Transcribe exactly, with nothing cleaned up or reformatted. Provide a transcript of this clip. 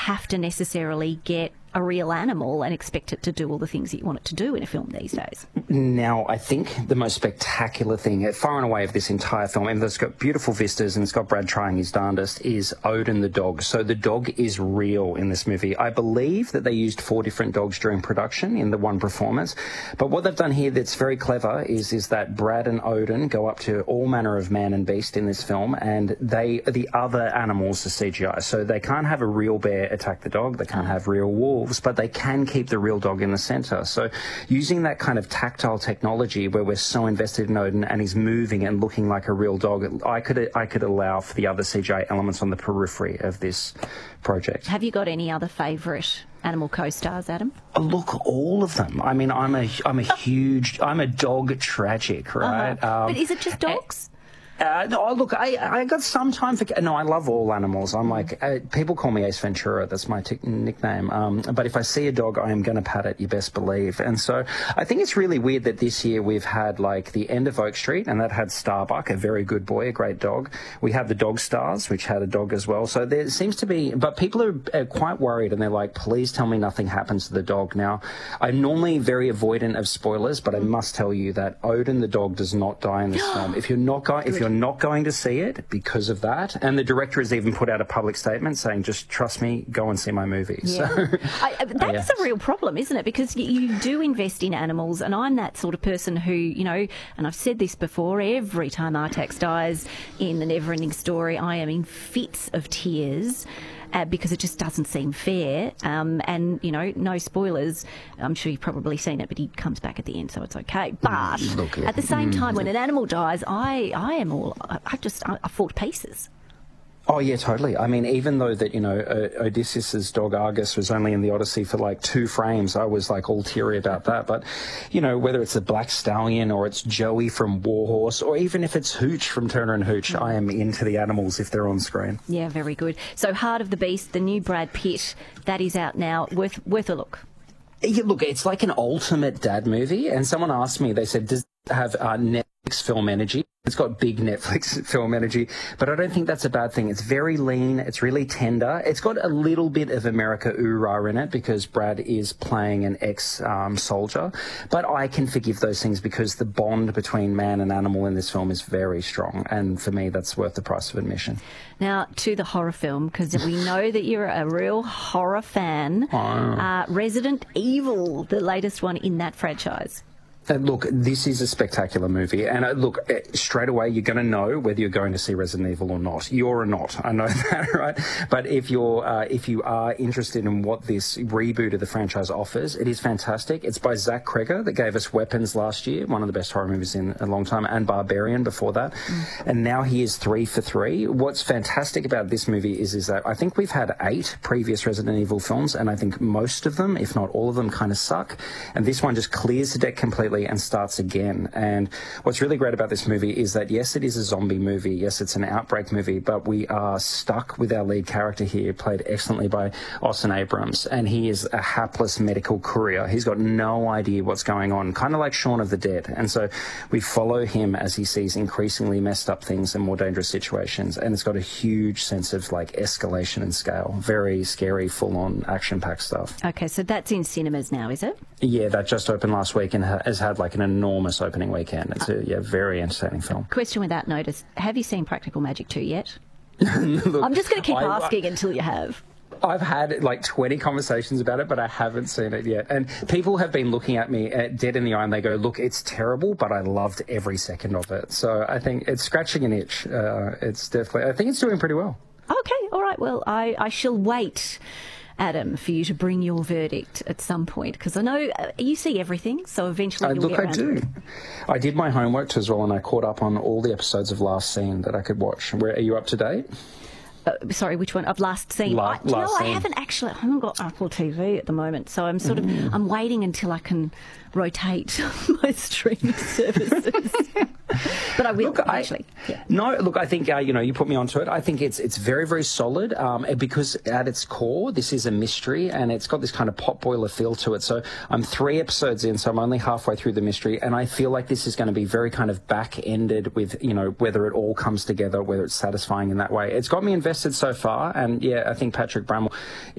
have to necessarily get a real animal and expect it to do all the things that you want it to do in a film these days. Now, I think the most spectacular thing, far and away, of this entire film, and it's got beautiful vistas and it's got Brad trying his darndest, is Odin the dog. So the dog is real in this movie. I believe that they used four different dogs during production in the one performance. But what they've done here that's very clever is, is that Brad and Odin go up to all manner of man and beast in this film, and they the other animals are C G I. So they can't have a real bear attack the dog, they can't have real wolves, but they can keep the real dog in the centre. So using that kind of tactile technology where we're so invested in Odin and he's moving and looking like a real dog, I could I could allow for the other C G I elements on the periphery of this project. Have you got any other favourite animal co-stars, Adam? Look, all of them. I mean, I'm a I'm a huge I'm a dog tragic, right? Uh-huh. Um, but is it just dogs? Uh, no, look, I I got some time for... No, I love all animals. I'm like... Uh, people call me Ace Ventura. That's my t- nickname. Um, but if I see a dog, I am going to pat it, you best believe. And so I think it's really weird that this year we've had, like, the end of Oak Street, and that had Starbuck, a very good boy, a great dog. We have the Dog Stars, which had a dog as well. So there seems to be... But people are, are quite worried, and they're like, please tell me nothing happens to the dog. Now, I'm normally very avoidant of spoilers, but I must tell you that Odin the dog does not die in this film. If you're not going... If you're not going to see it because of that, and the director has even put out a public statement saying, just trust me, go and see my movie. Yeah. So I, that's yeah. a real problem, isn't it? Because you, you do invest in animals, and I'm that sort of person who, you know, and I've said this before, every time Artax dies in The Neverending Story, I am in fits of tears. Uh, because it just doesn't seem fair. Um, and, you know, no spoilers. I'm sure you've probably seen it, but he comes back at the end, so it's okay. But Look, yeah. at the same time, when an animal dies, I, I am all... I, I just... I, I fall to pieces. Oh, yeah, totally. I mean, even though that, you know, uh, Odysseus's dog Argus was only in the Odyssey for like two frames, I was like all teary about that. But, you know, whether it's a Black Stallion or it's Joey from Warhorse, or even if it's Hooch from Turner and Hooch, I am into the animals if they're on screen. Yeah, very good. So Heart of the Beast, the new Brad Pitt, that is out now. Worth, worth a look. Yeah, look, it's like an ultimate dad movie. And someone asked me, they said, does it have uh, Netflix film energy? It's got big Netflix film energy, but I don't think that's a bad thing. It's very lean. It's really tender. It's got a little bit of America Ooh-Rah in it because Brad is playing an ex-soldier, um, but I can forgive those things because the bond between man and animal in this film is very strong, and for me, that's worth the price of admission. Now, to the horror film, because we know that you're a real horror fan. Oh. Uh, Resident Evil, the latest one in that franchise. Uh, look, this is a spectacular movie, and uh, look, uh, straight away you're going to know whether you're going to see Resident Evil or not. You're or not, I know that, right? But if you're, uh, if you are interested in what this reboot of the franchise offers, it is fantastic. It's by Zach Cregger that gave us Weapons last year, one of the best horror movies in a long time, and Barbarian before that, mm. and now he is three for three. What's fantastic about this movie is, is that I think we've had eight previous Resident Evil films, and I think most of them, if not all of them, kind of suck, and this one just clears the deck completely and starts again. And what's really great about this movie is that, yes, it is a zombie movie, yes, it's an outbreak movie, but we are stuck with our lead character here, played excellently by Austin Abrams, and he is a hapless medical courier. He's got no idea what's going on, kind of like Shaun of the Dead. And so we follow him as he sees increasingly messed up things and more dangerous situations, and it's got a huge sense of like escalation and scale. Very scary, full-on action-packed stuff. Okay, so that's in cinemas now, is it? Yeah, that just opened last week and ha- has had like an enormous opening weekend. It's a yeah, very entertaining film. Question without notice. Have you seen Practical Magic two yet? Look, I'm just going to keep I, asking I, until you have. I've had like twenty conversations about it, but I haven't seen it yet. And people have been looking at me uh, dead in the eye and they go, look, it's terrible, but I loved every second of it. So I think it's scratching an itch. Uh, it's definitely, I think it's doing pretty well. Okay, all right. Well, I, I shall wait, Adam, for you to bring your verdict at some point, because I know uh, you see everything, so eventually you'll uh, look, get around I do. to it. I did my homework as well, and I caught up on all the episodes of Last Scene that I could watch. Where are you up to date? Uh, sorry, which one? Of Last Scene? La- I, do you know, last I scene. haven't actually, I haven't got Apple T V at the moment, so I'm sort Mm. of, I'm waiting until I can rotate my streaming services. But I will, look, actually. I, yeah. No, look, I think, uh, you know, you put me onto it. I think it's it's very, very solid um, because at its core, this is a mystery and it's got this kind of pot boiler feel to it. So I'm three episodes in, so I'm only halfway through the mystery, and I feel like this is going to be very kind of back-ended with, you know, whether it all comes together, whether it's satisfying in that way. It's got me invested so far, and yeah, I think Patrick Bramwell